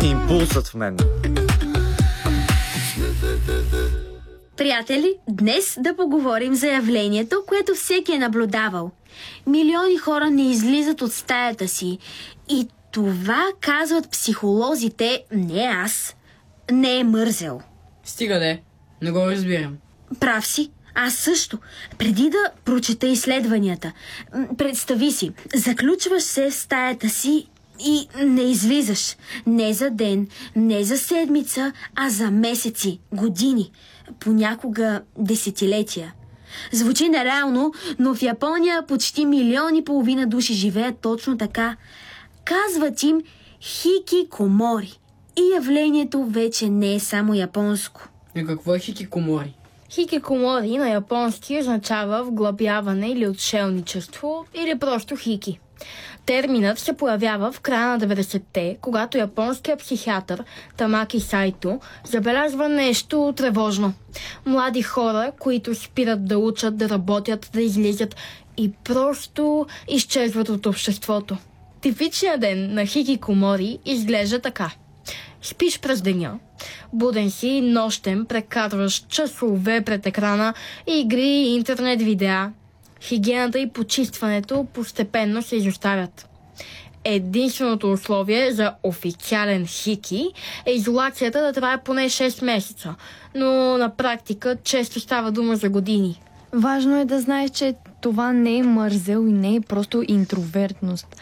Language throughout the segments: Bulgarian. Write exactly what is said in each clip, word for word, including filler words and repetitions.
импулсът в мен. Приятели, днес да поговорим за явлението, което всеки е наблюдавал. Милиони хора не излизат от стаята си. И това, казват психолозите, не аз, не е мързел. Стига де, не го разбирам. Прав си, аз също. Преди да прочета изследванията, представи си, заключваш се в стаята си и не излизаш. Не за ден, не за седмица, а за месеци, години, понякога десетилетия. Звучи нереално, но в Япония почти милион и половина души живеят точно така. Казват им хикикомори. И явлението вече не е само японско. И какво е хикикомори? Хикикомори на японски означава вглъбяване или отшелничество, или просто хики. Терминът се появява в края на деветдесетте, когато японският психиатър Тамаки Сайто забелязва нещо тревожно. Млади хора, които спират да учат, да работят, да излизат и просто изчезват от обществото. Типичният ден на хикикомори изглежда така. Спиш през деня, буден си, нощем, прекарваш часове пред екрана, игри, интернет, видеа. Хигиената и почистването постепенно се изоставят. Единственото условие за официален хики е изолацията да трае поне шест месеца, но на практика често става дума за години. Важно е да знаеш, че това не е мързел и не е просто интровертност.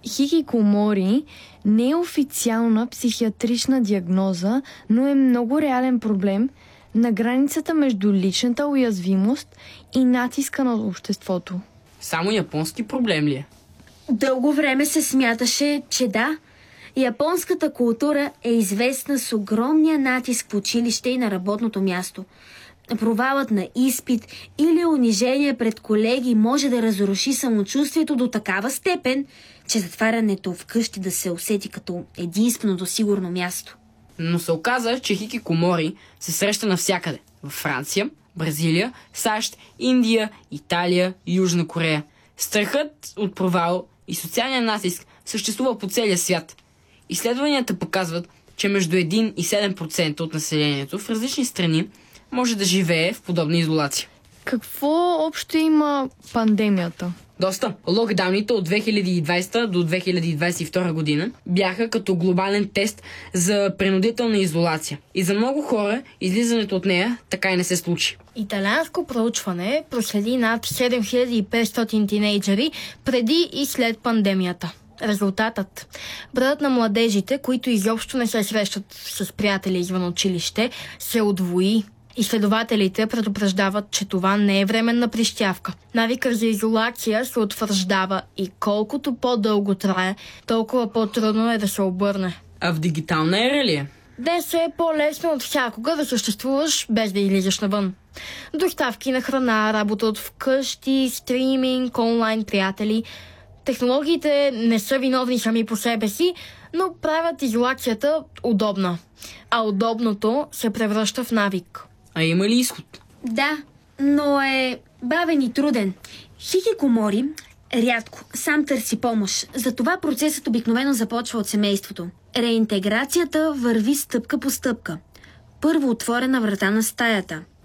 Хикикомори не е официална психиатрична диагноза, но е много реален проблем на границата между личната уязвимост и натиска на обществото. Само японски проблем ли е? Дълго време се смяташе, че да. Японската култура е известна с огромния натиск в училище и на работното място. Провалът на изпит или унижение пред колеги може да разруши самочувствието до такава степен, че затварянето вкъщи да се усети като единственото сигурно място. Но се оказа, че хикикомори се среща навсякъде. Във Франция, Бразилия, САЩ, Индия, Италия и Южна Корея. Страхът от провал и социалния натиск съществува по целия свят. Изследванията показват, че между един и седем процента от населението в различни страни може да живее в подобна изолация. Какво общо има пандемията? Доста. Локдауните от две хиляди и двадесета до две хиляди двадесет и втора година бяха като глобален тест за принудителна изолация. И за много хора излизането от нея така и не се случи. Италианско проучване проследи над седем хиляди и петстотин тинейджери преди и след пандемията. Резултатът. Броят на младежите, които изобщо не се срещат с приятели извън училище, се удвои. Изследователите предупреждават, че това не е временна прищявка. Навикът за изолация се утвърждава и колкото по-дълго трае, толкова по-трудно е да се обърне. А в дигитална ера ли е? Днес е по-лесно от всякога да съществуваш без да излизаш навън. Доставки на храна, работа от вкъщи, стриминг, онлайн приятели. Технологиите не са виновни сами по себе си, но правят изолацията удобна. А удобното се превръща в навик. А има ли изход? Да, но е бавен и труден. Хикикомори рядко сам търси помощ. Затова процесът обикновено започва от семейството. Реинтеграцията върви стъпка по стъпка. Първо отворена врата на стаята.